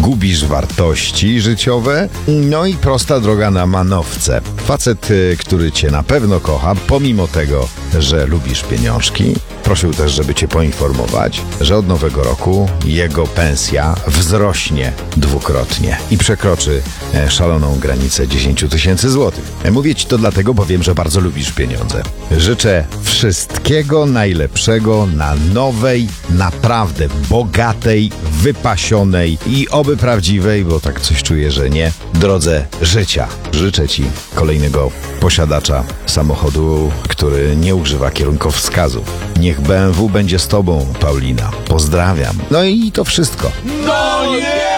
gubisz wartości życiowe, no i prosta droga na manowce. Facet, który cię na pewno kocha, pomimo tego, że lubisz pieniążki. Prosił też, żeby cię poinformować, że od nowego roku jego pensja wzrośnie dwukrotnie i przekroczy szaloną granicę 10 000 złotych. Mówię ci to dlatego, bo wiem, że bardzo lubisz pieniądze. Życzę wszystkiego najlepszego na nowej, naprawdę bogatej, wypasionej i oby prawdziwej, bo tak coś czuję, że nie, drodze życia. Życzę ci kolejnego posiadacza samochodu, który nie używa kierunkowskazów. Niech BMW będzie z tobą, Paulina. Pozdrawiam. No i to wszystko. No nie!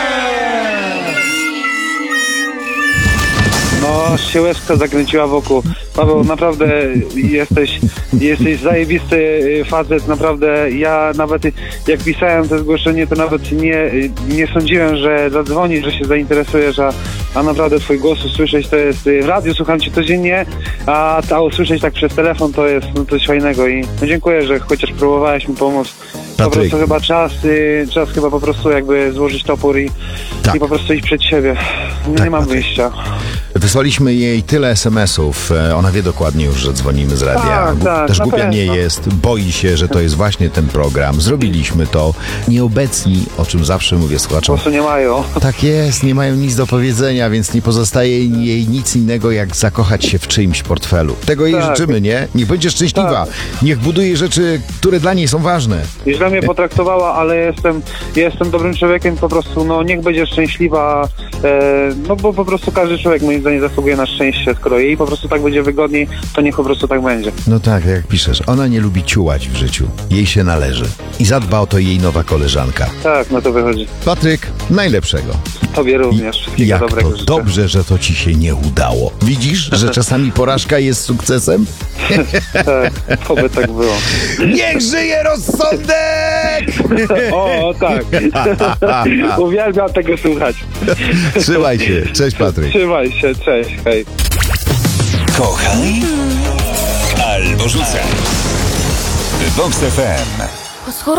No, się łezka zakręciła wokół. Paweł, naprawdę jesteś zajebisty facet, naprawdę. Ja nawet jak pisałem to zgłoszenie, to nawet nie sądziłem, że zadzwonisz, że się zainteresujesz, a naprawdę twój głos usłyszeć to jest, w radiu słucham cię codziennie, a usłyszeć tak przez telefon to jest coś fajnego i dziękuję, że chociaż próbowałeś mi pomóc. Po prostu chyba czas chyba po prostu jakby złożyć topór i po prostu iść przed siebie. Nie mam wyjścia. Wysłaliśmy jej tyle SMS-ów. Ona wie dokładnie już, że dzwonimy z radia. Też głupia nie jest. Boi się, że to jest właśnie ten program. Zrobiliśmy to. Nieobecni, o czym zawsze mówię słuchaczom. Po prostu nie mają. Tak jest, nie mają nic do powiedzenia, więc nie pozostaje jej nic innego, jak zakochać się w czyimś portfelu. Tego jej życzymy, nie? Niech będzie szczęśliwa. Niech buduje rzeczy, które dla niej są ważne. Źle mnie potraktowała, ale jestem dobrym człowiekiem, po prostu, no niech będzie szczęśliwa, no bo po prostu każdy człowiek moim zdaniem zasługuje na szczęście, skoro jej po prostu tak będzie wygodniej, to niech po prostu tak będzie. No tak, jak piszesz, ona nie lubi ciułać w życiu, jej się należy i zadba o to jej nowa koleżanka. Tak, no to wychodzi. Patryk, najlepszego. Tobie również, wszystkiego jak dobrego to życzę. Dobrze, że to ci się nie udało. Widzisz, że czasami porażka jest sukcesem? Tak, oby tak było. Niech żyje rozsądek! O, tak. Uwielbiam tego słuchać. Trzymaj się. Cześć, Patryk. Trzymaj się, cześć, hej. Kochaj albo rzucaj. Vox FM.